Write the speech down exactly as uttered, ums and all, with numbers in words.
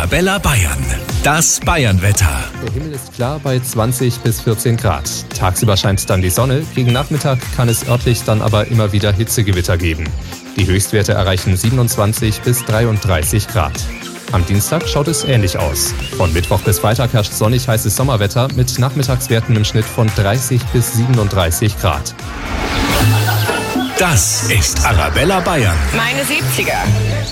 Arabella Bayern. Das Bayernwetter. Der Himmel ist klar bei zwanzig bis vierzehn Grad. Tagsüber scheint dann die Sonne. Gegen Nachmittag kann es örtlich dann aber immer wieder Hitzegewitter geben. Die Höchstwerte erreichen siebenundzwanzig bis dreiunddreißig Grad. Am Dienstag schaut es ähnlich aus. Von Mittwoch bis Freitag herrscht sonnig heißes Sommerwetter mit Nachmittagswerten im Schnitt von dreißig bis siebenunddreißig Grad. Das ist Arabella Bayern. Meine siebziger.